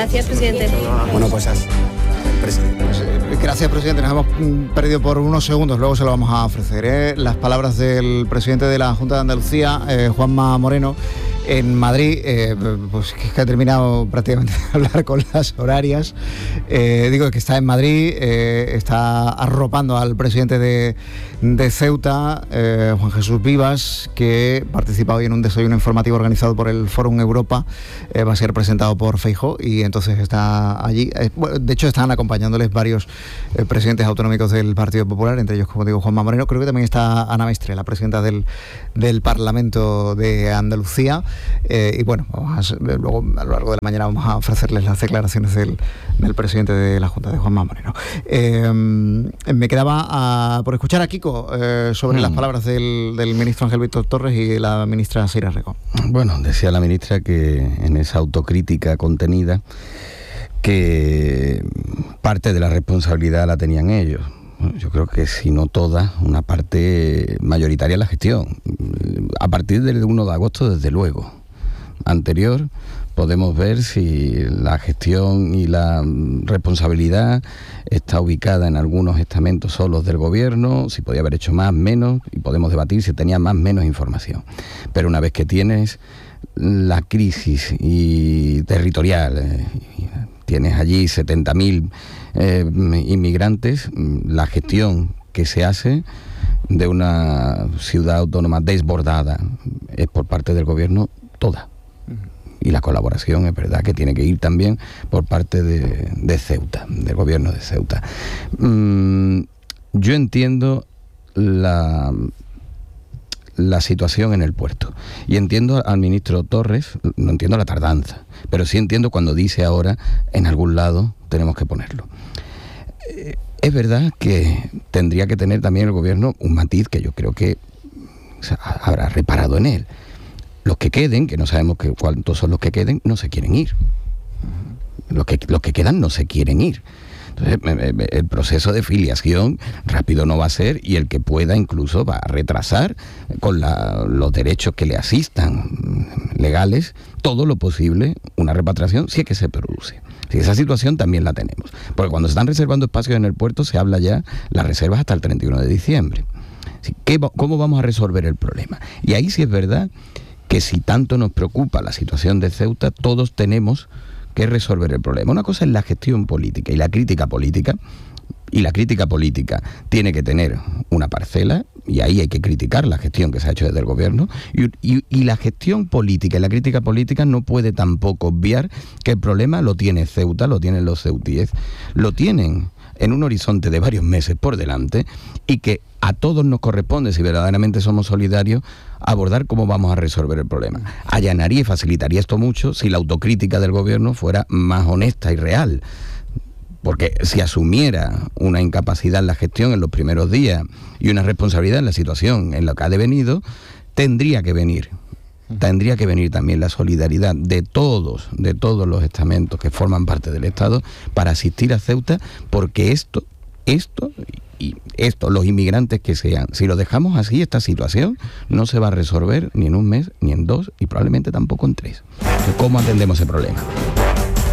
Gracias, presidente. Bueno, pues gracias, presidente. Nos hemos perdido por unos segundos, luego se lo vamos a ofrecer. Las palabras del presidente de la Junta de Andalucía, Juanma Moreno, en Madrid, pues que ha terminado prácticamente de hablar con las horarias. Digo que está en Madrid, está arropando al presidente de Ceuta, Juan Jesús Vivas, que participa hoy en un desayuno informativo organizado por el Fórum Europa. Va a ser presentado por Feijóo y entonces está allí. De hecho, están acompañándoles varios presidentes autonómicos del Partido Popular, entre ellos, como digo, Juanma Moreno. Creo que también está Ana Mestre, la presidenta del Parlamento de Andalucía. Y bueno, luego a lo largo de la mañana vamos a ofrecerles las declaraciones del presidente de la Junta, de Juanma Moreno. Me quedaba por escuchar a Kiko sobre las palabras del ministro Ángel Víctor Torres y la ministra Sira Errejón. Bueno, decía la ministra que en esa autocrítica contenida que parte de la responsabilidad la tenían ellos. Bueno, yo creo que si no toda, una parte mayoritaria de la gestión. A partir del 1 de agosto, desde luego. Anterior, podemos ver si la gestión y la responsabilidad está ubicada en algunos estamentos solos del gobierno, si podía haber hecho más, menos, y podemos debatir si tenía más, menos información. Pero una vez que tienes la crisis territorial, tienes allí 70.000 inmigrantes, la gestión que se hace de una ciudad autónoma desbordada es por parte del gobierno toda. Y la colaboración es verdad que tiene que ir también por parte de Ceuta, del gobierno de Ceuta. Yo entiendo la situación en el puerto y entiendo al ministro Torres, no entiendo la tardanza, pero sí entiendo cuando dice ahora en algún lado tenemos que ponerlo. Es verdad que tendría que tener también el gobierno un matiz que yo creo que habrá reparado en él. Los que queden, que no sabemos cuántos son los que queden, no se quieren ir. Los que quedan no se quieren ir. Entonces, el proceso de filiación rápido no va a ser, y el que pueda incluso va a retrasar con los derechos que le asistan legales, todo lo posible, una repatriación si es que se produce. Sí, esa situación también la tenemos. Porque cuando se están reservando espacios en el puerto, se habla ya las reservas hasta el 31 de diciembre. ¿Cómo vamos a resolver el problema? Y ahí sí es verdad que si tanto nos preocupa la situación de Ceuta, todos tenemos que resolver el problema. Una cosa es la gestión política y la crítica política, y la crítica política tiene que tener una parcela, y ahí hay que criticar la gestión que se ha hecho desde el gobierno, y la gestión política y la crítica política no puede tampoco obviar que el problema lo tiene Ceuta, lo tienen los ceutíes, lo tienen en un horizonte de varios meses por delante, y que a todos nos corresponde, si verdaderamente somos solidarios, abordar cómo vamos a resolver el problema. Allanaría y facilitaría esto mucho si la autocrítica del gobierno fuera más honesta y real. Porque si asumiera una incapacidad en la gestión en los primeros días y una responsabilidad en la situación en la que ha devenido, tendría que venir también la solidaridad de todos los estamentos que forman parte del Estado para asistir a Ceuta, porque esto, los inmigrantes que sean, si lo dejamos así, esta situación no se va a resolver ni en un mes, ni en dos, y probablemente tampoco en 3. ¿Cómo atendemos ese problema?